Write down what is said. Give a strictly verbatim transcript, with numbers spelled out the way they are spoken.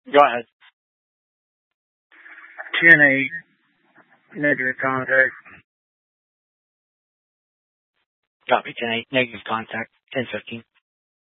Go ahead. ten eight, negative contact. Copy. ten eight, negative contact. ten fifteen.